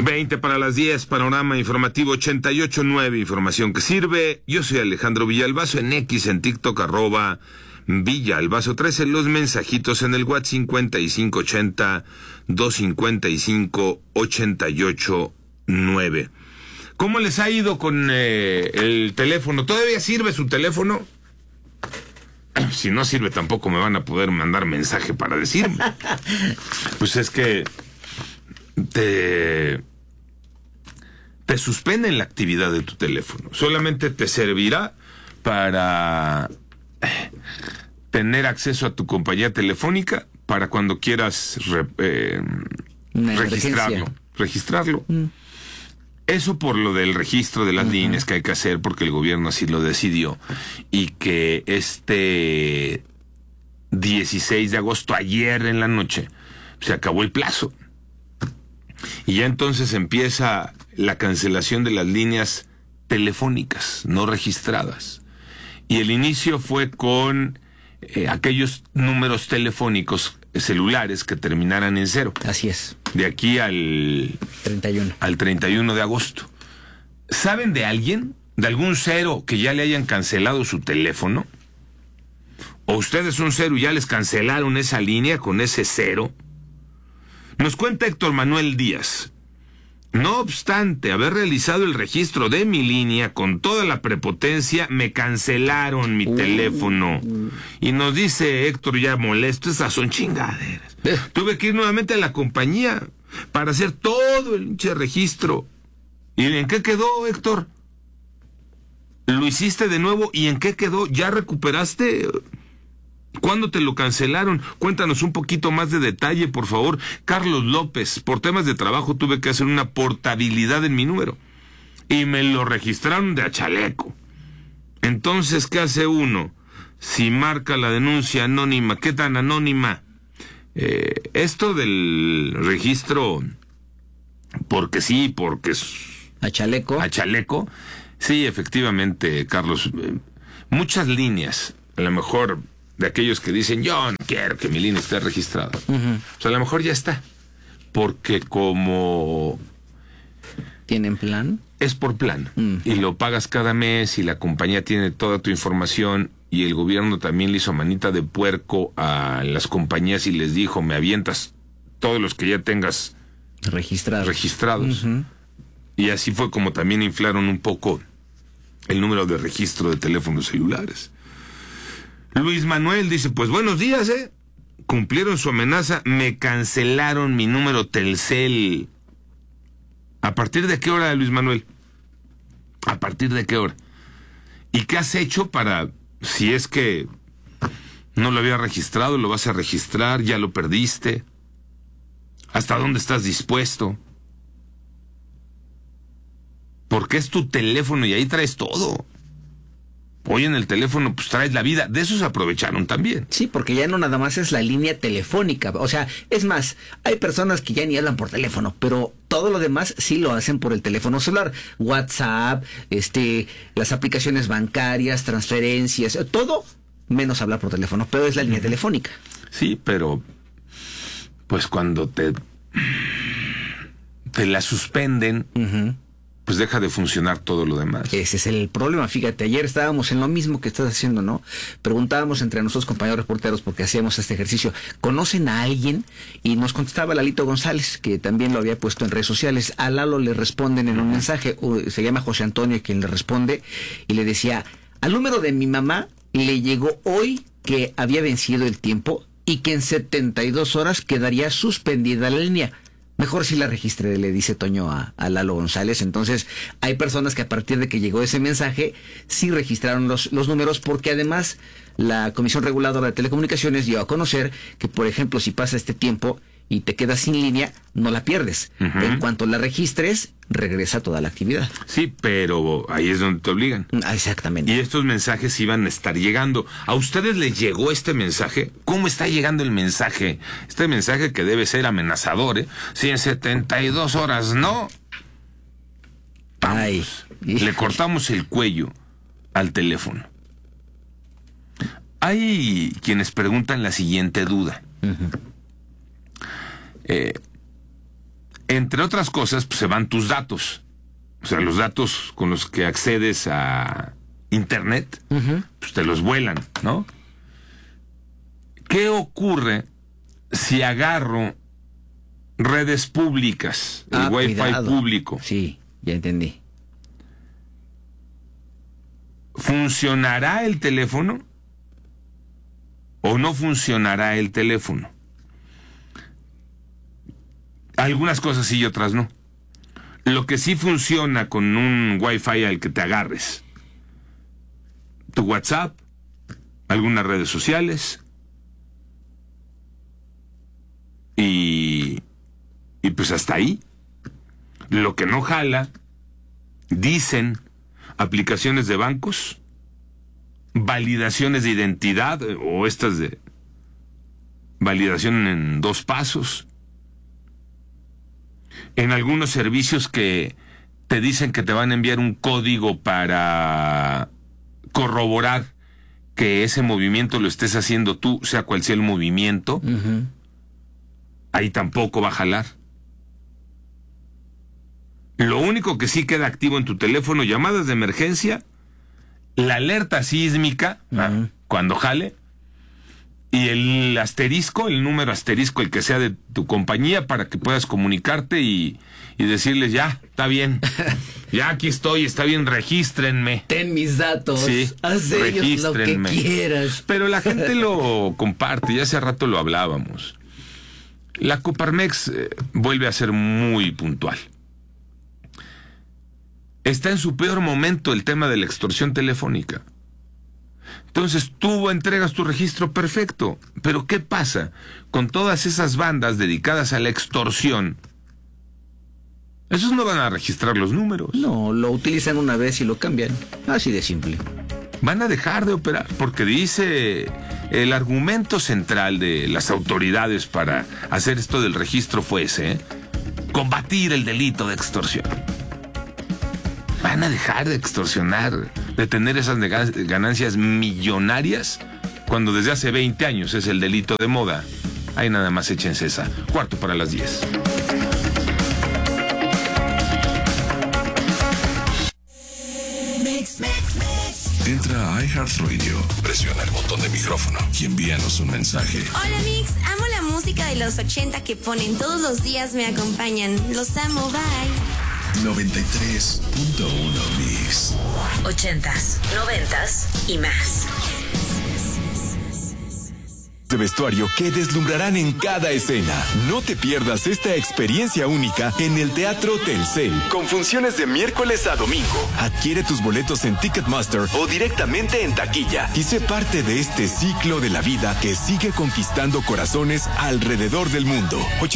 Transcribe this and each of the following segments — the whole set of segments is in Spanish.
20 para las 10, panorama informativo 88.9, información que sirve. Yo soy Alejandro Villalbazo, en X, en TikTok, @Villalbazo13, los mensajitos en el WhatsApp 5580-255-889. ¿Cómo les ha ido con el teléfono? ¿Todavía sirve su teléfono? Si no sirve, tampoco me van a poder mandar mensaje para decirme. Pues es que te suspenden la actividad de tu teléfono. Solamente te servirá para tener acceso a tu compañía telefónica para cuando quieras registrarlo. Eso por lo del registro de las líneas que hay que hacer, porque el gobierno así lo decidió, y que este 16 de agosto, ayer en la noche, se acabó el plazo. Y ya entonces empieza la cancelación de las líneas telefónicas no registradas. Y el inicio fue con aquellos números telefónicos celulares que terminaran en 0. Así es. De aquí al 31 de agosto. ¿Saben de alguien? ¿De algún 0 que ya le hayan cancelado su teléfono? ¿O ustedes un 0 y ya les cancelaron esa línea con ese 0? Nos cuenta Héctor Manuel Díaz. No obstante haber realizado el registro de mi línea con toda la prepotencia, me cancelaron mi teléfono. Y nos dice Héctor ya molesto, esas son chingaderas. Tuve que ir nuevamente a la compañía para hacer todo el registro. ¿Y en qué quedó, Héctor? ¿Lo hiciste de nuevo? ¿Y en qué quedó? ¿Ya recuperaste? ¿Cuándo te lo cancelaron? Cuéntanos un poquito más de detalle, por favor. Carlos López, por temas de trabajo tuve que hacer una portabilidad en mi número y me lo registraron de a chaleco. Entonces, ¿qué hace uno? Si marca la denuncia anónima, ¿qué tan anónima? Esto del registro, porque sí, porque es... ¿A chaleco? A chaleco. Sí, efectivamente, Carlos. Muchas líneas, a lo mejor... de aquellos que dicen, yo no quiero que mi línea esté registrada. Pues a lo mejor ya está. Porque como... ¿Tienen plan? Es por plan. Y lo pagas cada mes y la compañía tiene toda tu información y el gobierno también le hizo manita de puerco a las compañías y les dijo, me avientas todos los que ya tengas registrados. Y así fue como también inflaron un poco el número de registro de teléfonos celulares. Luis Manuel dice, pues buenos días, cumplieron su amenaza, me cancelaron mi número Telcel. ¿A partir de qué hora, Luis Manuel? ¿A partir de qué hora? ¿Y qué has hecho para, si es que no lo había registrado, lo vas a registrar, ya lo perdiste? ¿Hasta dónde estás dispuesto? Porque es tu teléfono y ahí traes todo. Hoy en el teléfono pues traes la vida. De eso se aprovecharon también. Sí, porque ya no nada más es la línea telefónica. O sea, es más, hay personas que ya ni hablan por teléfono, pero todo lo demás sí lo hacen por el teléfono celular. WhatsApp, las aplicaciones bancarias, transferencias, todo menos hablar por teléfono, pero es la línea telefónica. Sí, pero pues cuando te la suspenden... pues deja de funcionar todo lo demás. Ese es el problema, fíjate, ayer estábamos en lo mismo que estás haciendo, ¿no? Preguntábamos entre nosotros compañeros reporteros, porque hacíamos este ejercicio, ¿conocen a alguien? Y nos contestaba Lalito González, que también lo había puesto en redes sociales. A Lalo le responden en un mensaje, se llama José Antonio quien le responde, y le decía, al número de mi mamá le llegó hoy que había vencido el tiempo y que en 72 horas quedaría suspendida la línea. Mejor si la registré, le dice Toño a Lalo González. Entonces, hay personas que a partir de que llegó ese mensaje, sí registraron los números, porque además la Comisión Reguladora de Telecomunicaciones dio a conocer que, por ejemplo, si pasa este tiempo y te quedas sin línea, no la pierdes. En cuanto la registres, regresa toda la actividad. Sí, pero ahí es donde te obligan. Exactamente. Y estos mensajes iban a estar llegando. ¿A ustedes les llegó este mensaje? ¿Cómo está llegando el mensaje? Este mensaje que debe ser amenazador, ¿eh? Si en 72 horas no... Vamos, ay, le cortamos el cuello al teléfono. Hay quienes preguntan la siguiente duda. entre otras cosas, pues se van tus datos. O sea, los datos con los que accedes a Internet, pues te los vuelan, ¿no? ¿Qué ocurre si agarro redes públicas, el Wi-Fi público? Sí, ya entendí. ¿Funcionará el teléfono o no funcionará el teléfono? Algunas cosas sí y otras no. Lo que sí funciona con un Wi-Fi al que te agarres: tu WhatsApp, algunas redes sociales y pues hasta ahí. Lo que no jala, dicen, aplicaciones de bancos, validaciones de identidad o estas de validación en 2 pasos. En algunos servicios que te dicen que te van a enviar un código para corroborar que ese movimiento lo estés haciendo tú, sea cual sea el movimiento, ahí tampoco va a jalar. Lo único que sí queda activo en tu teléfono: llamadas de emergencia, la alerta sísmica, cuando jale, y el asterisco, el número asterisco, el que sea de tu compañía, para que puedas comunicarte y decirles: ya, está bien, ya aquí estoy, está bien, regístrenme. Ten mis datos, sí, haz de ellos lo que quieras. Pero la gente lo comparte, ya hace rato lo hablábamos. La Coparmex vuelve a ser muy puntual. Está en su peor momento el tema de la extorsión telefónica. Entonces tú entregas tu registro, perfecto, pero ¿qué pasa con todas esas bandas dedicadas a la extorsión? Esos no van a registrar los números. No, lo utilizan una vez y lo cambian, así de simple. Van a dejar de operar porque dice el argumento central de las autoridades para hacer esto del registro fue ese: combatir el delito de extorsión. Van a dejar de extorsionar, de tener esas ganancias millonarias, cuando desde hace 20 años es el delito de moda. Ahí nada más échense esa. 10:45. Entra a iHeartRadio, presiona el botón de micrófono y envíanos un mensaje. Hola Mix, amo la música de los 80 que ponen todos los días, me acompañan. Los amo, bye. 93.1 Mix. 80s, 90s y más. De vestuario que deslumbrarán en cada escena. No te pierdas esta experiencia única en el Teatro Telcel, con funciones de miércoles a domingo. Adquiere tus boletos en Ticketmaster o directamente en taquilla y sé parte de este ciclo de la vida que sigue conquistando corazones alrededor del mundo.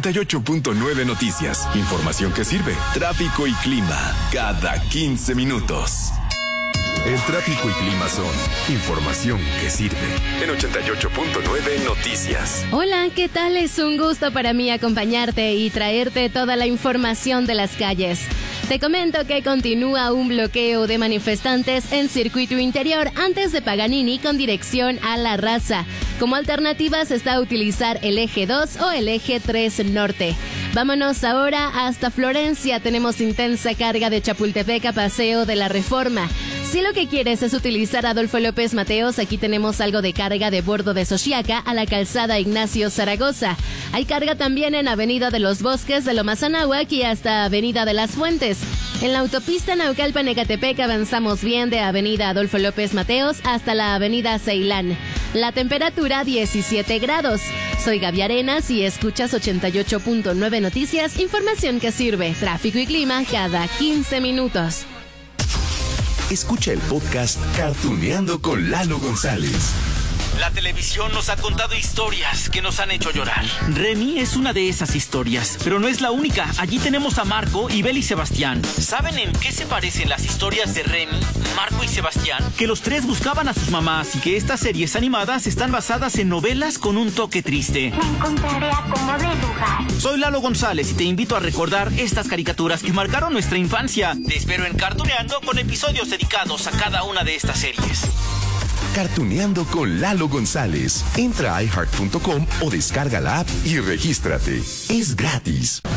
88.9 Noticias. Información que sirve. Tráfico y clima cada 15 minutos. El tráfico y clima son información que sirve. En 88.9 Noticias. Hola, ¿qué tal? Es un gusto para mí acompañarte y traerte toda la información de las calles. Te comento que continúa un bloqueo de manifestantes en circuito interior antes de Paganini con dirección a La Raza. Como alternativa se está a utilizar el eje 2 o el eje 3 norte. Vámonos ahora hasta Florencia. Tenemos intensa carga de Chapultepec a Paseo de la Reforma. Si lo que quieres es utilizar Adolfo López Mateos, aquí tenemos algo de carga de Bordo de Xochiaca a la calzada Ignacio Zaragoza. Hay carga también en Avenida de los Bosques de Lomas Anáhuac y hasta Avenida de las Fuentes. En la autopista Naucalpan-Ecatepec avanzamos bien de Avenida Adolfo López Mateos hasta la Avenida Ceilán. La temperatura 17 grados. Soy Gaby Arenas y escuchas 88.9 Noticias, información que sirve, tráfico y clima cada 15 minutos. Escucha el podcast Cartuneando con Lalo González. La televisión nos ha contado historias que nos han hecho llorar. Remy es una de esas historias, pero no es la única. Allí tenemos a Marco, Ibel y Sebastián. ¿Saben en qué se parecen las historias de Remy, Marco y Sebastián? Que los tres buscaban a sus mamás y que estas series animadas están basadas en novelas con un toque triste. Me encontraré a como de lugar. Soy Lalo González y te invito a recordar estas caricaturas que marcaron nuestra infancia. Te espero en Cartuneando con episodios dedicados a cada una de estas series. Cartuneando con Lalo González. Entra a iHeart.com o descarga la app y regístrate. Es gratis.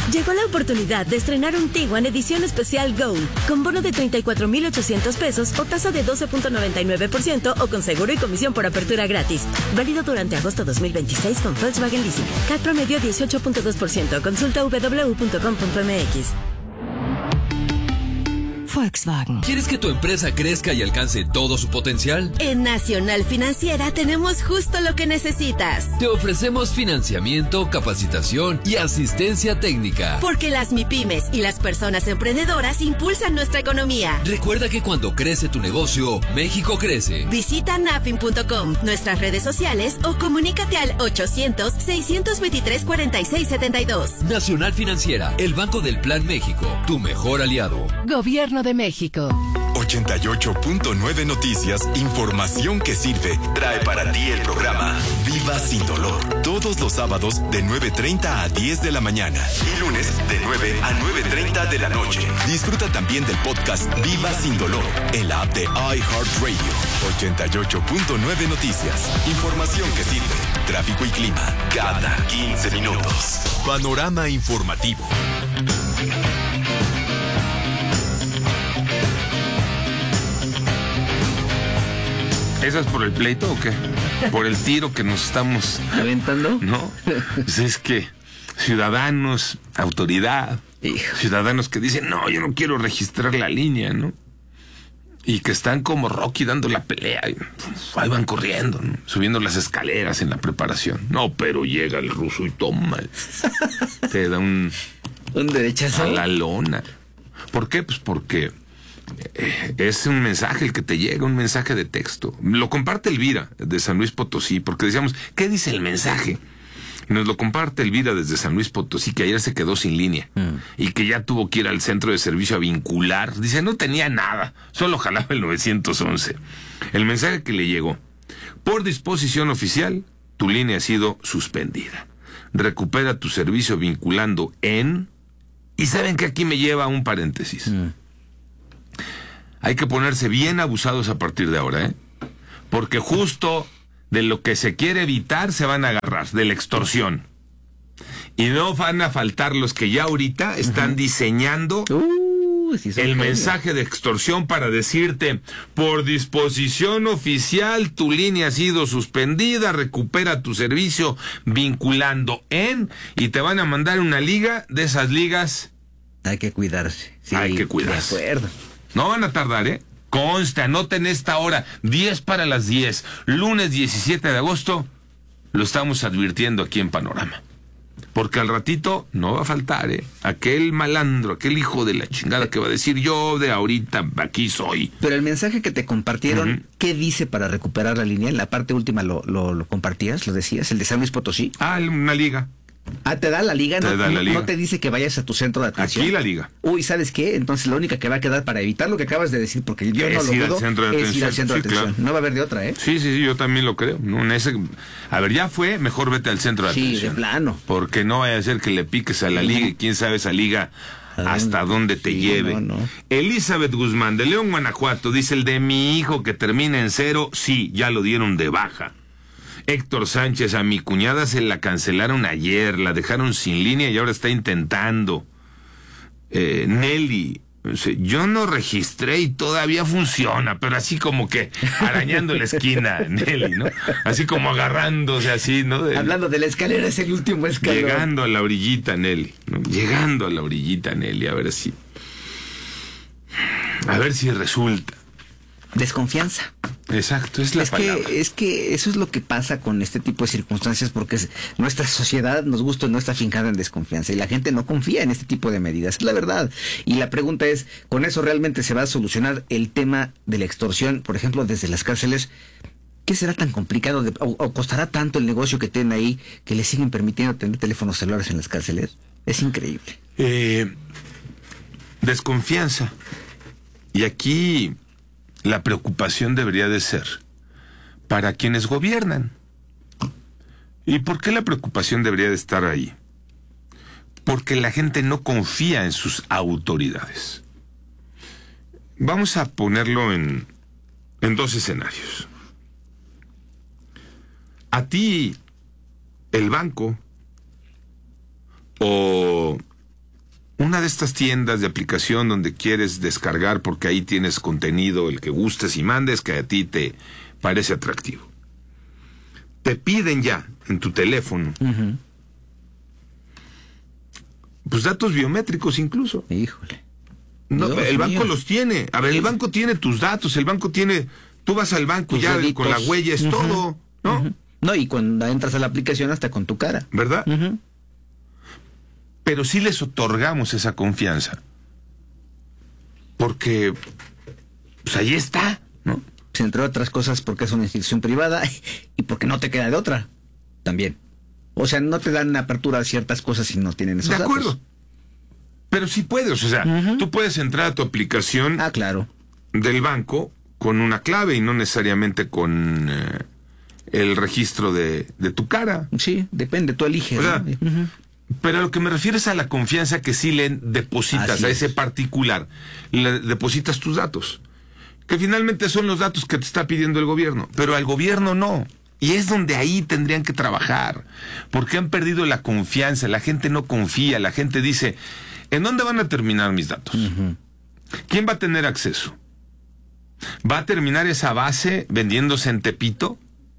Llegó la oportunidad de estrenar un Tiguan edición especial Gold, con bono de 34,800 pesos o tasa de 12.99% o con seguro y comisión por apertura gratis. Válido durante agosto 2026 con Volkswagen Leasing. CAT promedio 18.2%. Consulta www.com.mx. Volkswagen. ¿Quieres que tu empresa crezca y alcance todo su potencial? En Nacional Financiera tenemos justo lo que necesitas. Te ofrecemos financiamiento, capacitación y asistencia técnica. Porque las MIPYMES y las personas emprendedoras impulsan nuestra economía. Recuerda que cuando crece tu negocio, México crece. Visita nafin.com, nuestras redes sociales o comunícate al 800-623-4672. Nacional Financiera, el Banco del Plan México, tu mejor aliado. Gobierno de México. 88.9 Noticias, información que sirve, trae para ti el programa Viva Sin Dolor. Todos los sábados de 9:30 a 10 de la mañana y lunes de 9 a 9:30 de la noche. Disfruta también del podcast Viva Sin Dolor en la app de iHeartRadio. 88.9 Noticias, información que sirve, tráfico y clima cada 15 minutos. Panorama informativo. ¿Eso es por el pleito o qué? ¿Por el tiro que nos estamos aventando? No, pues es que ciudadanos, autoridad, ciudadanos que dicen, no, yo no quiero registrar la línea, ¿no? Y que están como Rocky dando la pelea, y ahí van corriendo, ¿no? Subiendo las escaleras en la preparación. No, pero llega el ruso y toma, te da un derechazo a la lona. ¿Por qué? Pues porque es un mensaje el que te llega, un mensaje de texto. Lo comparte Elvira de San Luis Potosí, porque decíamos, ¿qué dice el mensaje? Y nos lo comparte Elvira desde San Luis Potosí, que ayer se quedó sin línea y que ya tuvo que ir al centro de servicio a vincular. Dice, no tenía nada, solo jalaba el 911. El mensaje que le llegó: por disposición oficial, tu línea ha sido suspendida. Recupera tu servicio vinculando en... Y saben que aquí me lleva a un paréntesis. Hay que ponerse bien abusados a partir de ahora, porque justo de lo que se quiere evitar se van a agarrar, de la extorsión. Y no van a faltar los que ya ahorita están diseñando el mensaje de extorsión para decirte, por disposición oficial tu línea ha sido suspendida, recupera tu servicio vinculando en... Y te van a mandar una liga, de esas ligas... Hay que cuidarse. Sí, hay que cuidarse. De acuerdo. No van a tardar, Conste, anoten esta hora, 10 para las 10, lunes 17 de agosto, lo estamos advirtiendo aquí en Panorama. Porque al ratito no va a faltar, aquel malandro, aquel hijo de la chingada que va a decir, yo de ahorita aquí soy. Pero el mensaje que te compartieron, ¿qué dice para recuperar la línea? En la parte última lo compartías, lo decías, el de San Luis Potosí. Una liga. ¿Te da la liga? Te da la liga. ¿No te dice que vayas a tu centro de atención? Aquí la liga. Uy, ¿sabes qué? Entonces la única que va a quedar para evitar lo que acabas de decir, porque yo no lo dudo, es ir al centro de atención. Claro. No va a haber de otra, Sí, yo también lo creo. No, a ver, ya fue, mejor vete al centro de atención. Sí, de plano. Porque no vaya a ser que le piques a la liga y quién sabe esa liga hasta dónde te lleve. No. Elizabeth Guzmán, de León, Guanajuato, dice, el de mi hijo que termina en 0, sí, ya lo dieron de baja. Héctor Sánchez, a mi cuñada se la cancelaron ayer, la dejaron sin línea y ahora está intentando. Nelly, yo no registré y todavía funciona, pero así como que arañando la esquina, Nelly, ¿no? Así como agarrándose así, ¿no? Hablando de la escalera, es el último escalón. Llegando a la orillita, Nelly, ¿no? Llegando a la orillita, Nelly, a ver si resulta. Desconfianza. Exacto, es la palabra. Es que eso es lo que pasa con este tipo de circunstancias, porque nuestra sociedad, nos gusta, no está fincada en desconfianza y la gente no confía en este tipo de medidas, es la verdad. Y la pregunta es, ¿con eso realmente se va a solucionar el tema de la extorsión, por ejemplo, desde las cárceles? ¿Qué será tan complicado o costará tanto el negocio que tienen ahí que les siguen permitiendo tener teléfonos celulares en las cárceles? Es increíble. Desconfianza. Y aquí la preocupación debería de ser para quienes gobiernan. ¿Y por qué la preocupación debería de estar ahí? Porque la gente no confía en sus autoridades. Vamos a ponerlo en 2 escenarios. A ti, el banco o una de estas tiendas de aplicación donde quieres descargar porque ahí tienes contenido, el que gustes y mandes, que a ti te parece atractivo. Te piden ya en tu teléfono, pues datos biométricos incluso. Híjole. No, Dios el banco mío. los tiene. A ver, el banco tiene tus datos, el banco tiene... Tú vas al banco Tus ya deditos. con la huella, es todo, ¿no? No, y cuando entras a la aplicación hasta con tu cara. ¿Verdad? Pero sí les otorgamos esa confianza. Porque, pues ahí está, ¿no? Pues, entre otras cosas porque es una institución privada y porque no te queda de otra, también. O sea, no te dan apertura a ciertas cosas si no tienen esos De datos. acuerdo. Pero sí puedes, o sea, tú puedes entrar a tu aplicación claro, del banco con una clave y no necesariamente con el registro de tu cara. Sí, depende, tú eliges. O sea, ¿no? pero a lo que me refiero es a la confianza que sí le depositas Así a es. ese particular, le depositas tus datos, que finalmente son los datos que te está pidiendo el gobierno, pero al gobierno no. Y es donde ahí tendrían que trabajar, porque han perdido la confianza, la gente no confía, la gente dice, ¿en dónde van a terminar mis datos? ¿Quién va a tener acceso? ¿Va a terminar esa base vendiéndose en Tepito?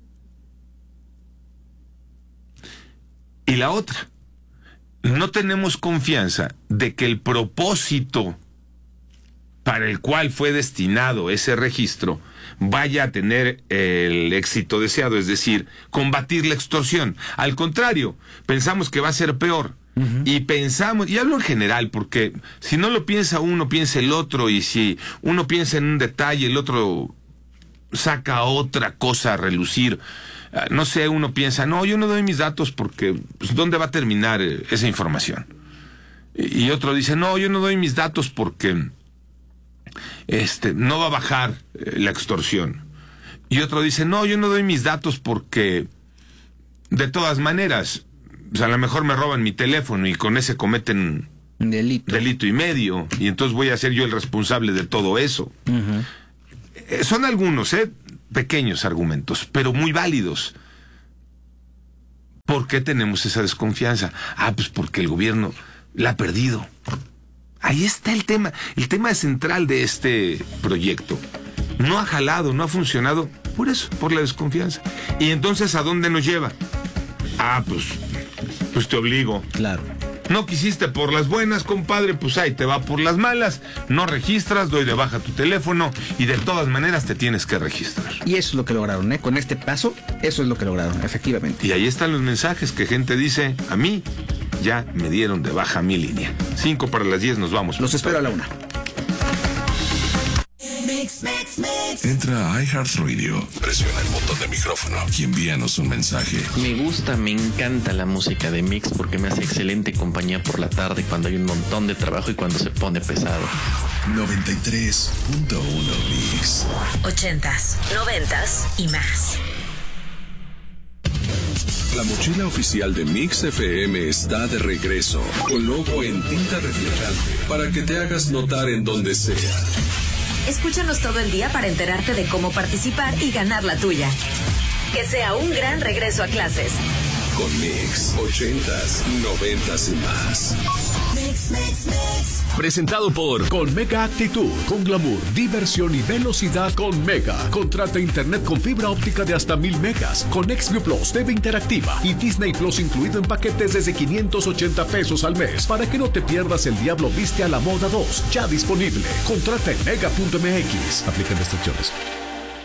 Y la otra, no tenemos confianza de que el propósito para el cual fue destinado ese registro vaya a tener el éxito deseado, es decir, combatir la extorsión. Al contrario, pensamos que va a ser peor. Y pensamos, y hablo en general, porque si no lo piensa uno, piensa el otro, y si uno piensa en un detalle, el otro saca otra cosa a relucir. No sé, uno piensa, no, yo no doy mis datos porque, pues, ¿dónde va a terminar esa información? Y otro dice, no, yo no doy mis datos porque no va a bajar la extorsión. Y otro dice, no, yo no doy mis datos porque, de todas maneras, pues a lo mejor me roban mi teléfono y con ese cometen delito y medio, y entonces voy a ser yo el responsable de todo eso. Son algunos, pequeños argumentos, pero muy válidos. ¿Por qué tenemos esa desconfianza? Pues porque el gobierno la ha perdido. Ahí está el tema central de este proyecto. No ha jalado, no ha funcionado, por eso, por la desconfianza. Y entonces, ¿a dónde nos lleva? Pues te obligo. Claro. No quisiste por las buenas, compadre, pues ahí te va por las malas. No registras, doy de baja tu teléfono y de todas maneras te tienes que registrar. Y eso es lo que lograron, ¿eh? Con este paso, eso es lo que lograron, efectivamente. Y ahí están los mensajes que gente dice, a mí ya me dieron de baja mi línea. 5 para las 10 nos vamos. Los espero a la 1. Entra a iHeartRadio, presiona el botón de micrófono y envíanos un mensaje. Me gusta, me encanta la música de Mix porque me hace excelente compañía por la tarde cuando hay un montón de trabajo y cuando se pone pesado. 93.1 Mix. 80s, 90s y más. La mochila oficial de Mix FM está de regreso, con logo en tinta reflejante, para que te hagas notar en donde sea. Escúchanos todo el día para enterarte de cómo participar y ganar la tuya. Que sea un gran regreso a clases. Con Mix, 80s, 90s y más. Presentado por Con Mega Actitud, con glamour, diversión y velocidad con Mega. Contrata internet con fibra óptica de hasta 1000 megas, con XView Plus, TV interactiva y Disney Plus incluido en paquetes desde 580 pesos al mes, para que no te pierdas El Diablo Viste a la Moda 2, ya disponible. Contrata en mega.mx. Aplican restricciones.